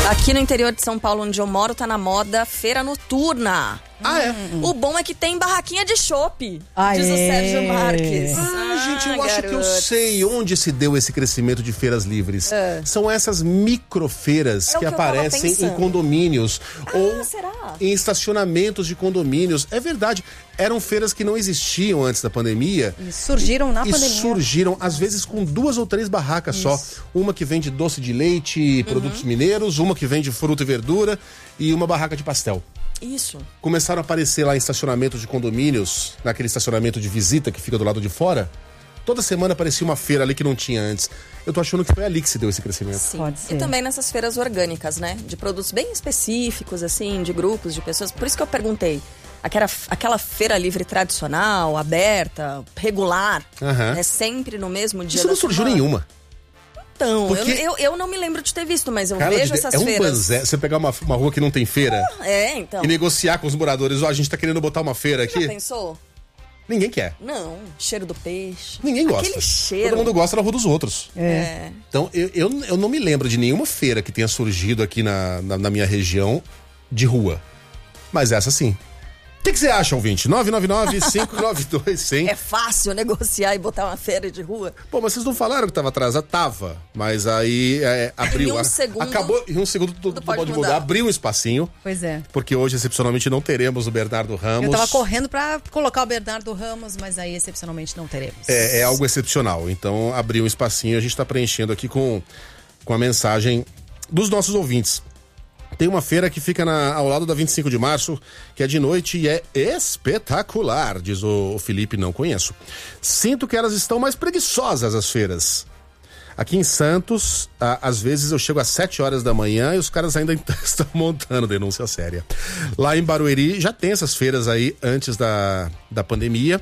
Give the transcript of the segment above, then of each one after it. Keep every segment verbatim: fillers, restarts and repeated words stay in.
Aqui no interior de São Paulo, onde eu moro, tá na moda feira noturna. Ah, é? O bom é que tem barraquinha de chopp, Aê. diz o Sérgio Marques. Ah, gente, eu Ah, acho que eu garoto. sei onde se deu esse crescimento de feiras livres. É. São essas microfeiras É o que que eu tava aparecem em pensando. condomínios ou será? em estacionamentos de condomínios. É verdade, eram feiras que não existiam antes da pandemia. E surgiram na e pandemia. surgiram, às vezes, com duas ou três barracas só. Uma que vende doce de leite e produtos mineiros, uma que vende fruta e verdura e uma barraca de pastel. Isso. Começaram a aparecer lá em estacionamentos de condomínios, naquele estacionamento de visita que fica do lado de fora. Toda semana aparecia uma feira ali que não tinha antes. Eu tô achando que foi ali que se deu esse crescimento. Sim. Pode ser. E também nessas feiras orgânicas, né? De produtos bem específicos, assim, de grupos, de pessoas. Por isso que eu perguntei. Aquela, aquela feira livre tradicional, aberta, regular, Aham. é sempre no mesmo dia Isso da não surgiu semana. nenhuma. Então, Porque- eu, eu, eu não me lembro de ter visto, mas eu Cara, vejo de- essas é um feiras. banzé. Você pegar uma, uma rua que não tem feira É, então. e negociar com os moradores. Ó, a gente tá querendo botar uma feira Já aqui. pensou? Ninguém quer. Não, cheiro do peixe. Ninguém gosta. Aquele cheiro. Todo mundo gosta da rua dos outros. É. Então, eu, eu, eu não me lembro de nenhuma feira que tenha surgido aqui na, na, na minha região de rua. Mas essa sim. O que, que você acha, ouvinte? nove nove nove, cinco nove dois, cem. É fácil negociar e botar uma feira de rua? Pô, mas vocês não falaram que tava atrasado? Tava. Mas aí é, abriu. Em um a- segundo, Acabou. Em um segundo tudo, tudo pode pode mudar. mudar. Abriu um espacinho. Pois é. Porque hoje, excepcionalmente, não teremos o Bernardo Ramos. Eu tava correndo pra colocar o Bernardo Ramos, mas aí excepcionalmente não teremos. É, é algo excepcional. Então, abriu um espacinho. A gente tá preenchendo aqui com, com a mensagem dos nossos ouvintes. Tem uma feira que fica na, ao lado da vinte e cinco de março, que é de noite e é espetacular, diz o, o Felipe, não conheço. Sinto que elas estão mais preguiçosas, as feiras. Aqui em Santos, a, às vezes eu chego às sete horas da manhã e os caras ainda estão montando denúncia séria. Lá em Barueri já tem essas feiras aí antes da, da pandemia.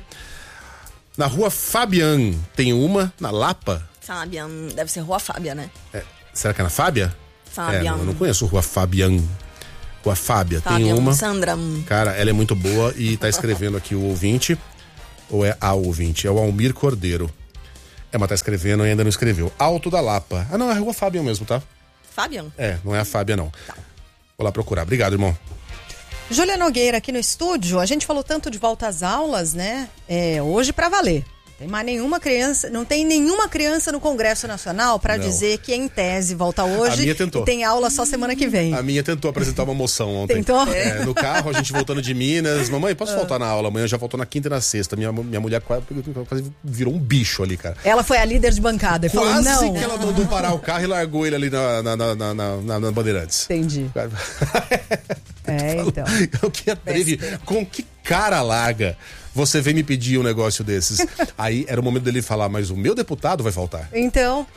Na rua Fabian tem uma, na Lapa. Fábia, deve ser Rua Fábia, né? É, será que é na Fábia? Fábia. É, não, eu não conheço Rua Fabian. Rua Fábia, tem Fábia, uma. Sandra. Cara, ela é muito boa e tá escrevendo aqui o ouvinte. Ou é a ouvinte? É o Almir Cordeiro. É, mas tá escrevendo e ainda não escreveu. Alto da Lapa. Ah, não, é a Rua Fabian mesmo, tá? Fábia? É, não é a Fábia, não. Vou lá procurar. Obrigado, irmão. Júlia Nogueira aqui no estúdio, a gente falou tanto de volta às aulas, né? É, hoje pra valer. Tem mais nenhuma criança, não tem nenhuma criança no Congresso Nacional pra Não. dizer que em tese volta hoje A minha tentou. e tem aula só semana que vem. A minha tentou apresentar uma moção ontem. Tentou? É, no carro, a gente voltando de Minas. Mamãe, posso faltar na aula? Amanhã já voltou na quinta e na sexta. Minha, minha mulher quase, quase virou um bicho ali, cara. Ela foi a líder de bancada e falou, Quase não. que ela mandou parar o carro e largou ele ali na, na, na, na, na, na- na Bandeirantes. Entendi. É, então. O que atreve, com que cara larga você vem me pedir um negócio desses? Aí era o momento dele falar, mas o meu deputado vai faltar. Então.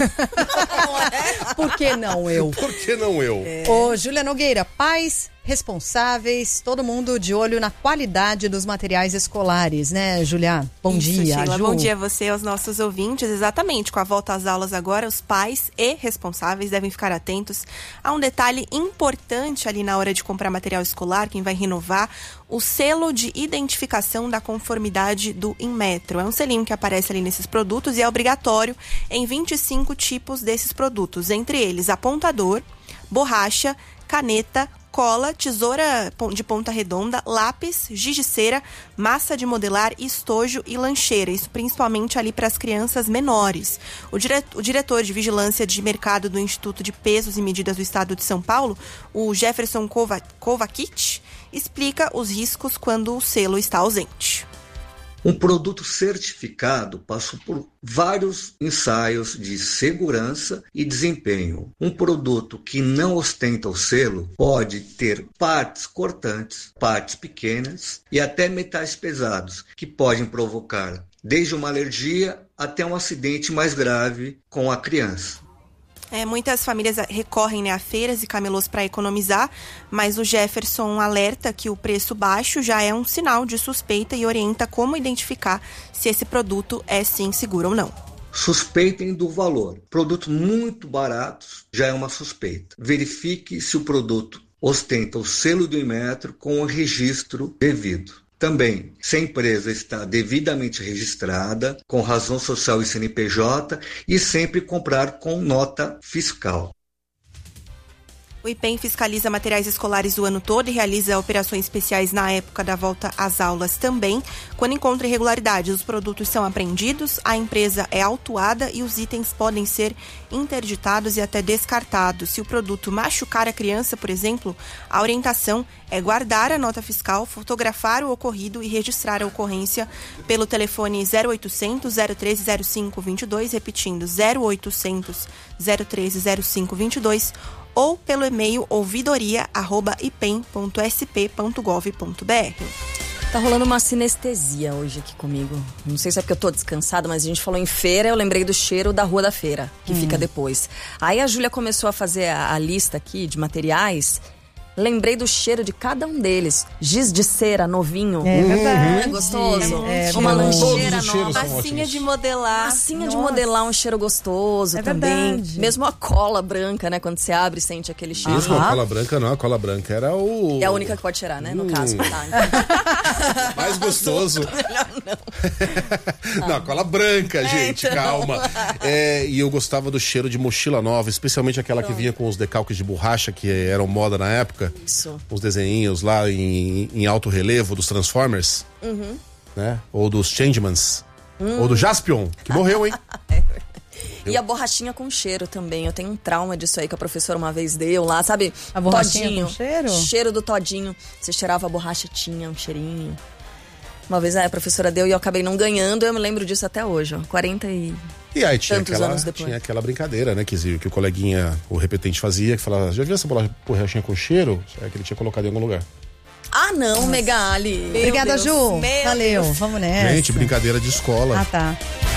Por que não eu? Por que não eu? Ô, Júlia Nogueira, pais responsáveis, todo mundo de olho na qualidade dos materiais escolares, né, Julia? Bom Isso, dia, Sheila. Ju. Bom dia a você e aos nossos ouvintes. Exatamente, com a volta às aulas agora, os pais e responsáveis devem ficar atentos a um detalhe importante ali na hora de comprar material escolar, quem vai renovar, o selo de identificação da conformidade do Inmetro. É um selinho que aparece ali nesses produtos e é obrigatório em vinte e cinco tipos desses produtos, entre eles apontador, borracha, caneta, cola, tesoura de ponta redonda, lápis, giz de cera, massa de modelar, estojo e lancheira. Isso principalmente ali para as crianças menores. O, dire... o diretor de Vigilância de Mercado do Instituto de Pesos e Medidas do Estado de São Paulo, o Jefferson Kova... Kovacic, explica os riscos quando o selo está ausente. Um produto certificado passou por vários ensaios de segurança e desempenho. Um produto que não ostenta o selo pode ter partes cortantes, partes pequenas e até metais pesados, que podem provocar desde uma alergia até um acidente mais grave com a criança. É, muitas famílias recorrem, né, a feiras e camelôs para economizar, mas o Jefferson alerta que o preço baixo já é um sinal de suspeita e orienta como identificar se esse produto é sim seguro ou não. Suspeitem do valor. Produtos muito baratos já é uma suspeita. Verifique se o produto ostenta o selo do Inmetro com o registro devido. Também, se a empresa está devidamente registrada, com razão social e C N P J, e sempre comprar com nota fiscal. O IPEM fiscaliza materiais escolares o ano todo e realiza operações especiais na época da volta às aulas também. Quando encontra irregularidades, os produtos são apreendidos, a empresa é autuada e os itens podem ser interditados e até descartados. Se o produto machucar a criança, por exemplo, a orientação é guardar a nota fiscal, fotografar o ocorrido e registrar a ocorrência pelo telefone zero oitocentos, zero treze, zero cinco vinte e dois, repetindo zero oitocentos, zero treze, zero cinco vinte e dois, ou pelo e-mail ouvidoria arroba ipem ponto s p ponto gov ponto b r. Tá rolando uma sinestesia hoje aqui comigo. Não sei se é porque eu tô descansada, mas a gente falou em feira, eu lembrei do cheiro da Rua da Feira, que hum. fica depois. Aí a Júlia começou a fazer a, a lista aqui de materiais. Lembrei do cheiro de cada um deles. Giz de cera, novinho. É verdade. É gostoso. É, uma lancheira nova. Massinha de modelar. Massinha Nossa. de modelar, um cheiro gostoso é também. Verdade. Mesmo a cola branca, né? Quando você abre, sente aquele cheiro. Mesmo a cola branca, não. A cola branca era o... É a única que pode cheirar, né? No Hum. caso. Tá. mais gostoso. Melhor não. Não, cola branca, É, gente, então. calma. É, e eu gostava do cheiro de mochila nova, especialmente aquela que vinha com os decalques de borracha, que eram moda na época. Isso. Os desenhinhos lá em, em alto relevo dos Transformers, Uhum. né? Ou dos Changemans. Ou do Jaspion, que morreu, hein? E a borrachinha com cheiro também. Eu tenho um trauma disso aí que a professora uma vez deu lá, sabe? A borrachinha todinho. com cheiro? Cheiro do todinho. Você cheirava a borracha, tinha um cheirinho. Uma vez a professora deu e eu acabei não ganhando. Eu me lembro disso até hoje, ó. quarenta e... E aí tinha Tantos aquela, anos depois. tinha aquela brincadeira, né? Que, que o coleguinha, o repetente fazia, que falava, já viu essa borrachinha com cheiro? É que ele tinha colocado em algum lugar. Ah, não, Megali. Obrigada, Deus. Ju. Meu Valeu, Deus. vamos nessa. Gente, brincadeira de escola. Ah, tá.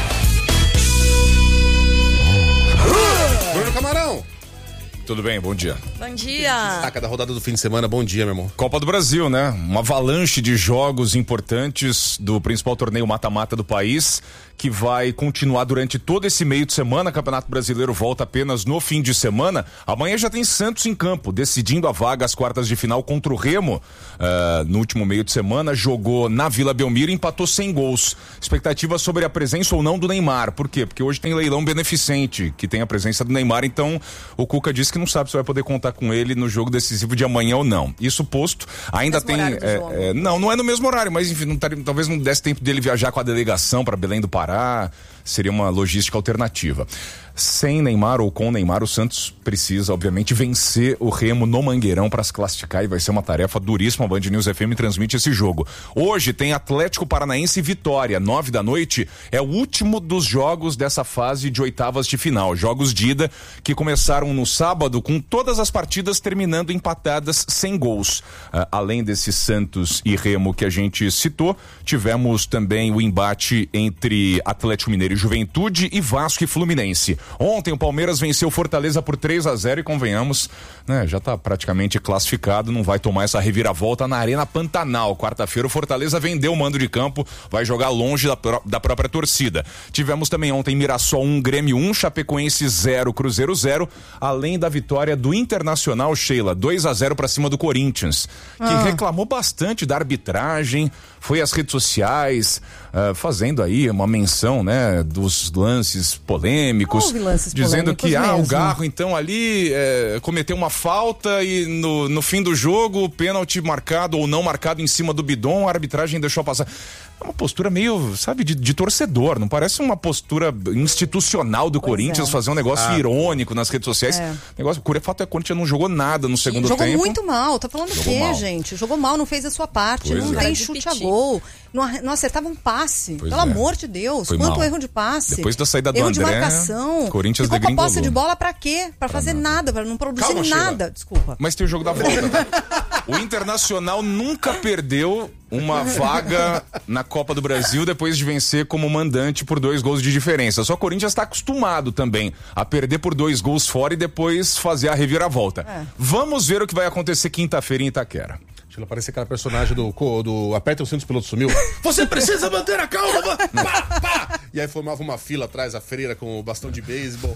Bruno Camarão! Tudo bem, bom dia. Bom dia. Taca da rodada do fim de semana, bom dia, meu irmão. Copa do Brasil, né? Uma avalanche de jogos importantes do principal torneio mata-mata do país, que vai continuar durante todo esse meio de semana. O Campeonato Brasileiro volta apenas no fim de semana. Amanhã já tem Santos em campo, decidindo a vaga às quartas de final contra o Remo. Uh, no último meio de semana, jogou na Vila Belmiro e empatou sem gols. Expectativa sobre a presença ou não do Neymar. Por quê? Porque hoje tem leilão beneficente, que tem a presença do Neymar, então o Cuca disse que não sabe se vai poder contar com ele no jogo decisivo de amanhã ou não. Isso posto, ainda mesmo tem... horário do é, jogo. é, não, não é no mesmo horário, mas enfim, não taria, talvez não desse tempo dele viajar com a delegação para Belém do Pará. Seria uma logística alternativa. Sem Neymar ou com Neymar, o Santos precisa, obviamente, vencer o Remo no Mangueirão para se classificar e vai ser uma tarefa duríssima. A Band News F M transmite esse jogo. Hoje tem Atlético Paranaense e Vitória, nove da noite. É o último dos jogos dessa fase de oitavas de final. Jogos de ida que começaram no sábado com todas as partidas terminando empatadas sem gols. Uh, além desse Santos e Remo que a gente citou, tivemos também o embate entre Atlético Mineiro e Juventude e Vasco e Fluminense. Ontem o Palmeiras venceu Fortaleza por três a zero e convenhamos, né, já está praticamente classificado, não vai tomar essa reviravolta na Arena Pantanal. Quarta-feira o Fortaleza vendeu o mando de campo, vai jogar longe da, pró- da própria torcida. Tivemos também ontem Mirassol um, Grêmio um, Chapecoense zero, Cruzeiro zero, além da vitória do Internacional, Sheila, dois a zero para cima do Corinthians, que Ah. reclamou bastante da arbitragem, foi às redes sociais, uh, fazendo aí uma menção, né, dos lances polêmicos, Houve lances dizendo que polêmicos ah, o mesmo. Garro então ali é, cometeu uma falta e no, no fim do jogo, pênalti marcado ou não marcado em cima do bidon, a arbitragem deixou passar. É uma postura meio, sabe, de, de torcedor, não parece uma postura institucional do Pois Corinthians é. fazer um negócio Ah. irônico nas redes sociais. É. Negócio, o fato é que o Corinthians não jogou nada no segundo Jogou tempo. muito mal, tá falando o Jogou quê, mal. gente? Jogou mal, não fez a sua parte, Pois não é. tem Cara de chute a piti. gol, não, ar- não acertava um passe, Pois pelo é. amor de Deus, Foi quanto mal. erro de passe. Depois da saída do erro de André, marcação, Corinthians ficou com a posse degringolou. de bola pra quê? Pra fazer nada, pra não produzir Calma, Sheila. nada, desculpa. Mas tem o jogo da volta, tá? O Internacional nunca perdeu uma vaga na Copa do Brasil depois de vencer como mandante por dois gols de diferença. Só o Corinthians está acostumado também a perder por dois gols fora e depois fazer a reviravolta. É. Vamos ver o que vai acontecer quinta-feira em Itaquera. Sheila, parece aquela personagem do, co- do Aperta o Cinto, o piloto sumiu. Você precisa manter a calma, va- pá, pá. E aí formava uma fila atrás, a freira com o bastão de beisebol,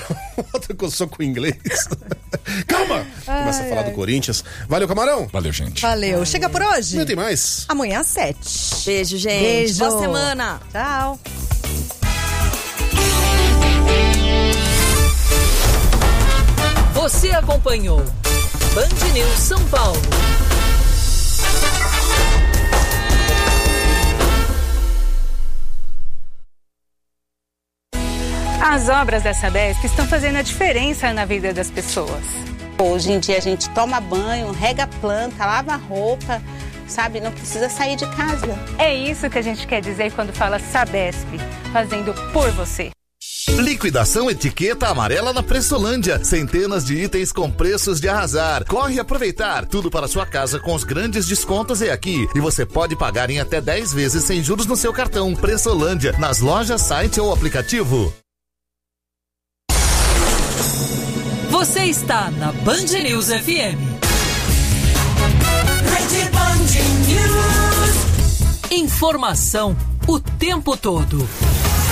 outra com soco inglês. Calma! Começa a falar do Corinthians. Valeu, Camarão! Valeu, gente. Valeu, chega por hoje? Não tem mais. Amanhã às sete. Beijo, gente. Beijo. Boa semana. Tchau. Você acompanhou Band News São Paulo. As obras da Sabesp estão fazendo a diferença na vida das pessoas. Hoje em dia a gente toma banho, rega planta, lava roupa, sabe? Não precisa sair de casa. É isso que a gente quer dizer quando fala Sabesp, fazendo por você. Liquidação etiqueta amarela na Pressolândia. Centenas de itens com preços de arrasar. Corre aproveitar. Tudo para sua casa com os grandes descontos é aqui. E você pode pagar em até dez vezes sem juros no seu cartão. Pressolândia, nas lojas, site ou aplicativo. Você está na Band News F M. Rede Band News. Informação o tempo todo.